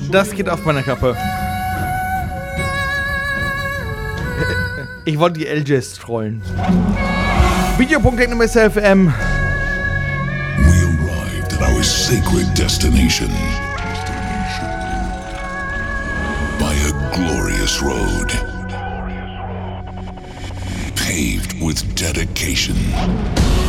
Das geht auf meiner Kappe. Ich wollte die LJs trollen. Video.technomessfm. We arrived at our sacred destination by a glorious road paved with dedication.